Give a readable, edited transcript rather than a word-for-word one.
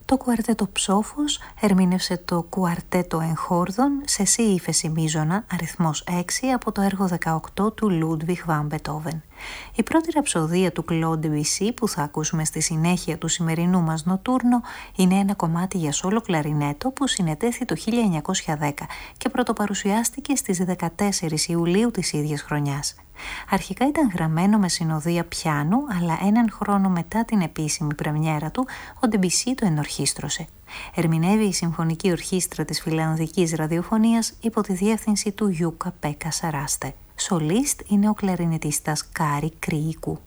Το κουαρτέτο Ψόφος ερμήνευσε το κουαρτέτο εγχόρδων σε σι ύφεση μείζωνα, αριθμός 6, από το έργο 18 του Λούντβιχ βαν Μπετόβεν. Η πρώτη ραψοδία του Κλοντ Ντεμπισί που θα ακούσουμε στη συνέχεια του σημερινού μας νοτούρνο είναι ένα κομμάτι για σόλο κλαρινέτο που συνετέθη το 1910 και πρωτοπαρουσιάστηκε στις 14 Ιουλίου της ίδιας χρονιάς. Αρχικά ήταν γραμμένο με συνοδεία πιάνου, αλλά έναν χρόνο μετά την επίσημη πρεμιέρα του, ο Ντεμπισί το ενορχίστρωσε. Ερμηνεύει η Συμφωνική Ορχήστρα της Φιλανδικής Ραδιοφωνίας υπό τη διεύθυνση του Γιούκα Πέκα Σαράστε. Σολίστ είναι ο κλαρινετίστας Κάρι Κριίκου.